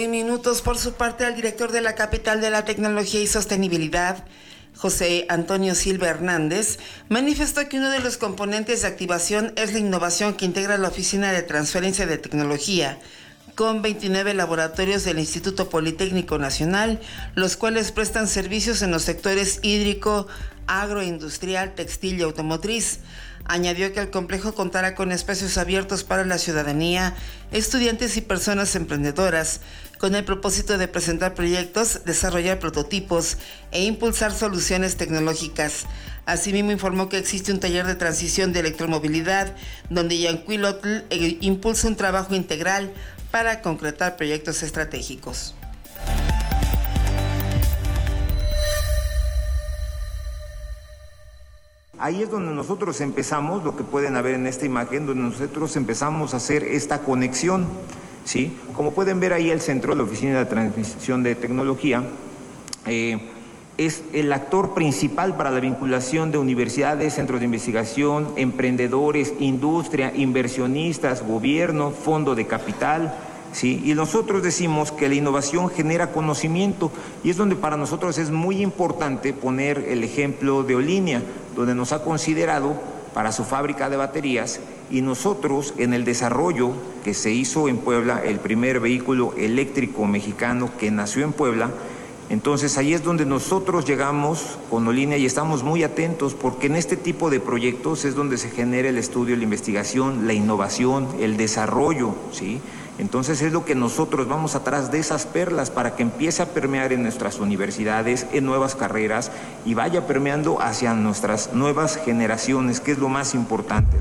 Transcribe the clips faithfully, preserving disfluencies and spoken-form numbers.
y un minutos. Por su parte, el director de la Capital de la Tecnología y Sostenibilidad, José Antonio Silva Hernández, manifestó que uno de los componentes de activación es la innovación que integra la Oficina de Transferencia de Tecnología, con veintinueve laboratorios del Instituto Politécnico Nacional, los cuales prestan servicios en los sectores hídrico, agroindustrial, textil y automotriz. Añadió que el complejo contará con espacios abiertos para la ciudadanía, estudiantes y personas emprendedoras, con el propósito de presentar proyectos, desarrollar prototipos e impulsar soluciones tecnológicas. Asimismo, informó que existe un taller de transición de electromovilidad, donde Yancuilotl impulsa un trabajo integral para concretar proyectos estratégicos. Ahí es donde nosotros empezamos, lo que pueden ver en esta imagen, donde nosotros empezamos a hacer esta conexión, ¿sí? Como pueden ver ahí el centro, la Oficina de Transmisión de Tecnología, eh, es el actor principal para la vinculación de universidades, centros de investigación, emprendedores, industria, inversionistas, gobierno, fondo de capital, ¿sí? Y nosotros decimos que la innovación genera conocimiento, y es donde para nosotros es muy importante poner el ejemplo de Olinia, donde nos ha considerado para su fábrica de baterías, y nosotros en el desarrollo que se hizo en Puebla, el primer vehículo eléctrico mexicano que nació en Puebla. Entonces ahí es donde nosotros llegamos con Olinia y estamos muy atentos, porque en este tipo de proyectos es donde se genera el estudio, la investigación, la innovación, el desarrollo, ¿sí? Entonces es lo que nosotros vamos atrás de esas perlas para que empiece a permear en nuestras universidades, en nuevas carreras, y vaya permeando hacia nuestras nuevas generaciones, que es lo más importante.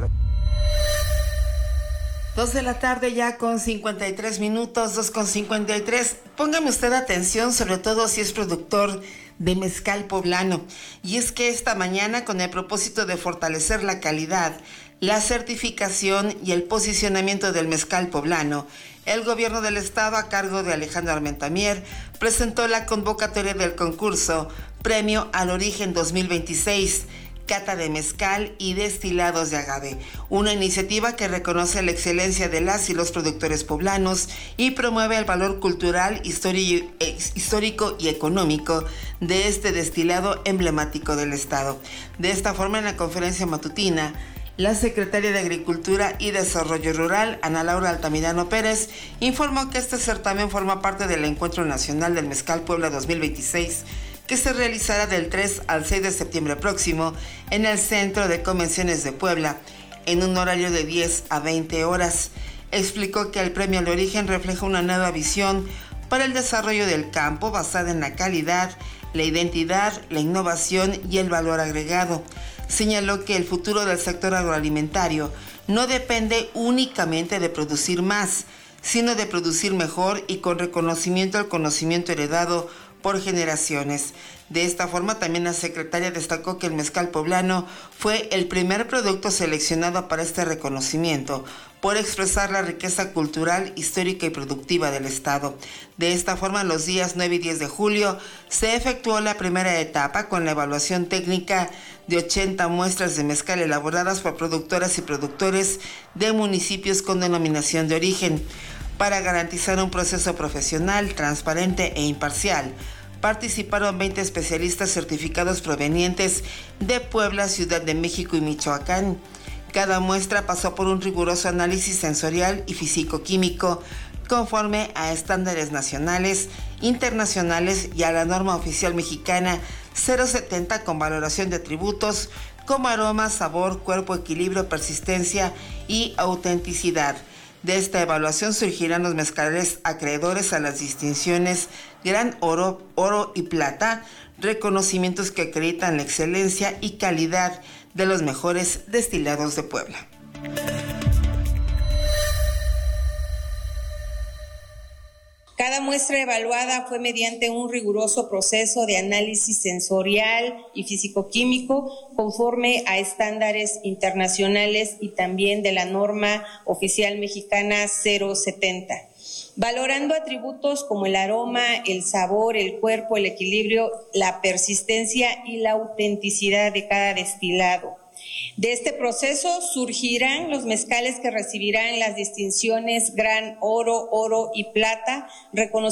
Dos de la tarde ya con cincuenta y tres minutos, dos con cincuenta y tres. Póngame usted atención, sobre todo si es productor de mezcal poblano. Y es que esta mañana, con el propósito de fortalecer la calidad, la certificación y el posicionamiento del mezcal poblano, el gobierno del estado, a cargo de Alejandro Armentamier, presentó la convocatoria del concurso Premio al Origen dos mil veintiséis, Cata de Mezcal y Destilados de Agave, una iniciativa que reconoce la excelencia de las y los productores poblanos y promueve el valor cultural, histórico y económico de este destilado emblemático del estado. De esta forma, en la conferencia matutina, la secretaria de Agricultura y Desarrollo Rural, Ana Laura Altamirano Pérez, informó que este certamen forma parte del Encuentro Nacional del Mezcal Puebla dos mil veintiséis, que se realizará del tres al seis de septiembre próximo en el Centro de Convenciones de Puebla, en un horario de diez a veinte horas. Explicó que el Premio al Origen refleja una nueva visión para el desarrollo del campo basada en la calidad, la identidad, la innovación y el valor agregado. Señaló que el futuro del sector agroalimentario no depende únicamente de producir más, sino de producir mejor y con reconocimiento al conocimiento heredado por generaciones. De esta forma, también la secretaria destacó que el mezcal poblano fue el primer producto seleccionado para este reconocimiento, por expresar la riqueza cultural, histórica y productiva del estado. De esta forma, los días nueve y diez de julio se efectuó la primera etapa con la evaluación técnica de ochenta muestras de mezcal elaboradas por productoras y productores de municipios con denominación de origen. Para garantizar un proceso profesional, transparente e imparcial, participaron veinte especialistas certificados provenientes de Puebla, Ciudad de México y Michoacán. Cada muestra pasó por un riguroso análisis sensorial y físico-químico conforme a estándares nacionales, internacionales y a la norma oficial mexicana cero setenta, con valoración de atributos como aroma, sabor, cuerpo, equilibrio, persistencia y autenticidad. De esta evaluación surgirán los mezcales acreedores a las distinciones Gran Oro, Oro y Plata, reconocimientos que acreditan la excelencia y calidad de los mejores destilados de Puebla. Cada muestra evaluada fue mediante un riguroso proceso de análisis sensorial y físico-químico conforme a estándares internacionales y también de la norma oficial mexicana cero setenta, valorando atributos como el aroma, el sabor, el cuerpo, el equilibrio, la persistencia y la autenticidad de cada destilado. De este proceso surgirán los mezcales que recibirán las distinciones Gran Oro, Oro y Plata, reconocidas